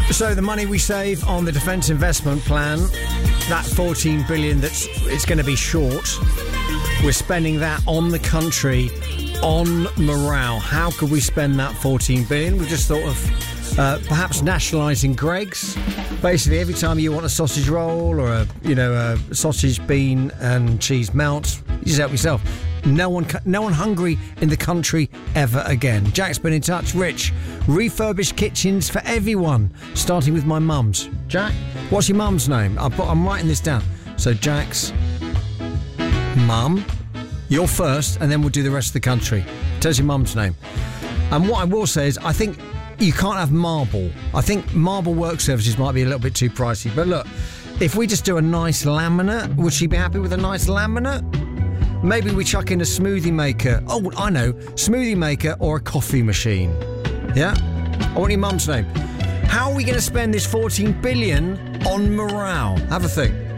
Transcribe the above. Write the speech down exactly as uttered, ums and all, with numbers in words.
So the money we save on the defence investment plan, that fourteen billion that's it's going to be short, we're spending that on the country, on morale. How could we spend that fourteen billion? We just thought of uh, perhaps nationalising Greggs. Basically, every time you want a sausage roll or a you know a sausage, bean and cheese melt, you just help yourself. No one, no one hungry in the country ever again. Jack's been in touch. Rich, refurbished kitchens for everyone, starting with my mum's. Jack, what's your mum's name? I'll put, I'm writing this down. So Jack's mum, you're first, and then we'll do the rest of the country. Tell us your mum's name. And what I will say is, I think you can't have marble. I think marble work surfaces might be a little bit too pricey. But look, if we just do a nice laminate, would she be happy with a nice laminate? Maybe we chuck in a smoothie maker. Oh, I know. Smoothie maker or a coffee machine. Yeah? I want your mum's name. How are we going to spend this fourteen billion on morale? Have a think.